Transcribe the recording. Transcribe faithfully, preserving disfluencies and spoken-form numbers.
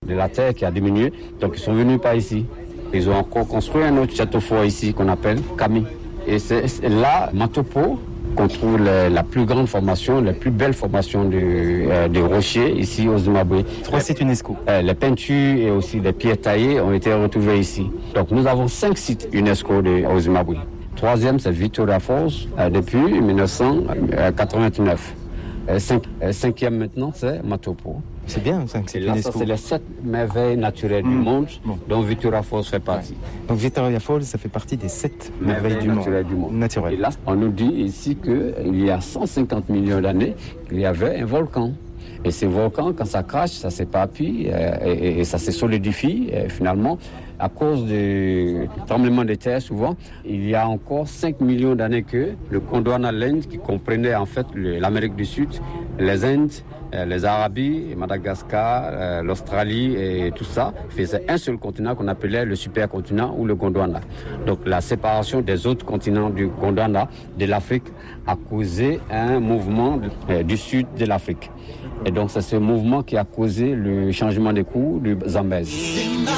de la terre qui a diminué. Donc ils sont venus par ici. Ils ont encore construit un autre château fort ici qu'on appelle Kami. Et c'est, c'est là, Matopo, qu'on trouve la, la plus grande formation, la plus belle formation de, euh, de rochers ici au Zimbabwe. Trois sites UNESCO. Euh, les peintures et aussi les pierres taillées ont été retrouvées ici. Donc nous avons cinq sites UNESCO de, au Zimbabwe. Troisième, c'est Victoria Falls euh, depuis dix-neuf cent quatre-vingt-neuf. Euh, cinq, euh, cinquième maintenant, c'est Matopo. C'est bien, cinq sites là, UNESCO. Ça, c'est les sept merveilles naturelles mmh. du monde, bon. dont Victoria Falls fait partie. Ouais. Donc Victoria Falls, ça fait partie des sept merveilles, merveilles du, naturelles monde. du monde. Naturel. Et là, on nous dit ici qu'il y a cent cinquante millions d'années, il y avait un volcan. Et ces volcans, quand ça crache, ça s'éparpille euh, et, et ça se solidifie. Et finalement, à cause du tremblement de terre, souvent, il y a encore cinq millions d'années que le Gondwana Land, qui comprenait en fait le, l'Amérique du Sud, les Indes, euh, les Arabies, Madagascar, euh, l'Australie et tout ça, faisait un seul continent qu'on appelait le supercontinent ou le Gondwana. Donc la séparation des autres continents du Gondwana, de l'Afrique, a causé un mouvement euh, du sud de l'Afrique. Et donc c'est ce mouvement qui a causé le changement des cours du Zambèze.